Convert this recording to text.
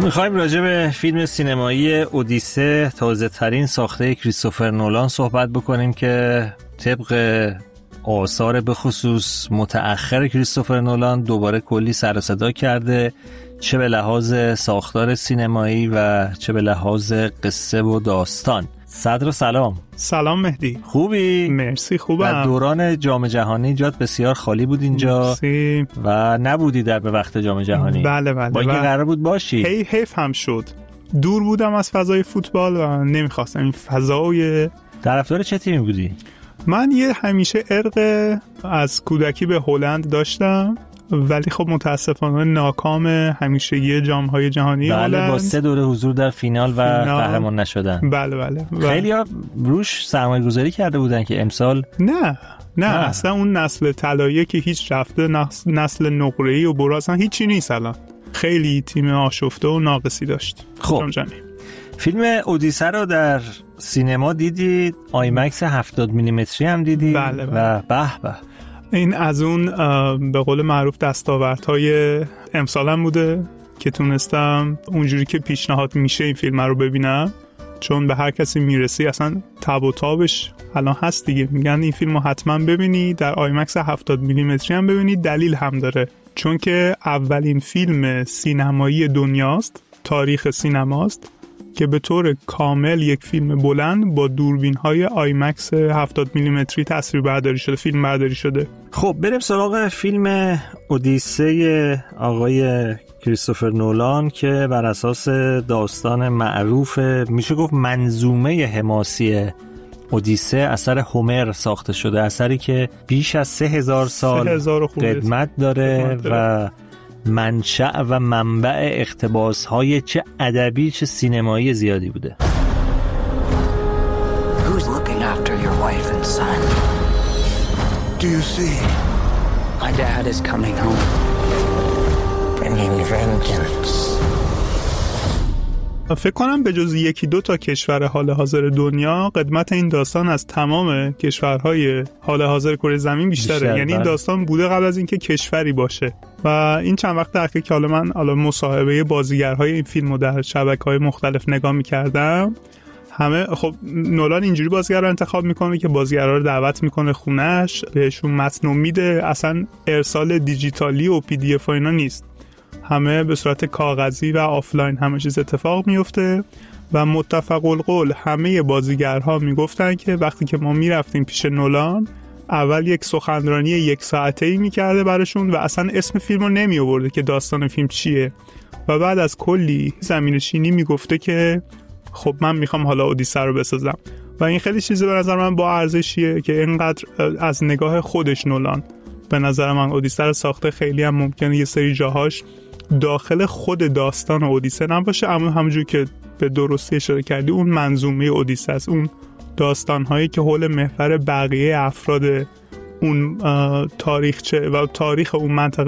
میخوایم راجع به فیلم سینمایی اودیسه، تازه ترین ساخته کریستوفر نولان صحبت بکنیم که طبق آثار به خصوص متأخر کریستوفر نولان دوباره کلی سر و صدا کرده، چه به لحاظ ساختار سینمایی و چه به لحاظ قصه و داستان. صدر سلام. سلام مهدی. خوبی؟ مرسی خوبم. در دوران جام جهانی جات بسیار خالی بود اینجا. مرسی. و نبودی در به وقت جام جهانی. بله. با اینکه قرار بود باشی. حیف هم شد. دور بودم از فضای فوتبال و نمیخواستم این فضای. طرفدار چه تیمی بودی؟ من همیشه ارق از کودکی به هلند داشتم، ولی خب متاسفانه ناکام همیشگی جام‌های جهانی هلند. بله، با 3 دوره حضور در فینال و قهرمان نشدن. بله. خیلی‌ها روش سرمایه‌گذاری کرده بودن که امسال نه اصلا اون نسل طلایی که هیچ رفته، نسل نقره‌ای و برو اصلا هیچی نیست. الان خیلی تیم آشفته و ناقصی داشت. خب فیلم اودیسه رو در سینما دیدید، آیمکس 70 میلیمتری هم دیدید. بله. و به این از اون به قول معروف دستاوردهای امسالم بوده که تونستم اونجوری که پیشنهاد میشه این فیلم رو ببینم، چون به هر کسی میرسی اصلا تب و تابش الان هست دیگه، میگن این فیلم رو حتما ببینی، در آیمکس 70 میلیمتری هم ببینی. دلیل هم داره، چون که اولین فیلم سینمایی دنیاست، تاریخ سینماست که به طور کامل یک فیلم بلند با دوربین‌های آیمکس 70 میلیمتری تصویر برداری شده، فیلم برداری شده. خب بریم سراغ فیلم اودیسه آقای کریستوفر نولان که بر اساس داستان معروف، میشه گفت منظومه حماسی اودیسه، اثر هومر ساخته شده، اثری که بیش از 3000 سال قدمت داره و منشأ و منبع اقتباس‌های چه ادبی چه سینمایی زیادی بوده. Who's looking after your wife and son? Do you see? My dad is coming home. Bringing vengeance. فکر کنم به جز 1-2 تا کشور حال حاضر دنیا قدمت این داستان از تمام کشورهای حال حاضر کره زمین بیشتره. یعنی این داستان بوده قبل از اینکه کشوری باشه. و این چند وقت اخیر که من مصاحبه بازیگرهای این فیلمو در شبکه‌های مختلف نگاه می‌کردم، همه خب نولان اینجوری بازیگر رو انتخاب میکنه که بازیگرها رو دعوت میکنه خونه‌اش، بهشون متن میده، اصلا ارسال دیجیتالی و پی دی اف و اینا نیست، همه به صورت کاغذی و آفلاین همه چیز اتفاق میفته. و متفق القول همه بازیگرها میگفتن که وقتی که ما میرفتیم پیش نولان، اول یک سخنرانی 1 ساعته‌ای میکرده براشون و اصلا اسم فیلم رو نمی آورده که داستان فیلم چیه، و بعد از کلی زمینه‌چینی میگفته که خب من میخوام حالا اودیسه رو بسازم. و این خیلی چیزی به نظر من با ارزشیه که اینقدر از نگاه خودش نولان به نظر من اودیسه رو ساخته. خیلی هم ممکنه یه سری جاهاش داخل خود داستان اودیسه نباشه، اما همونجور که به درستی اشاره کردی اون منظومه اودیسه است، اون داستان‌هایی که حول محور بقیه افراد اون تاریخچه و تاریخ اون منطقه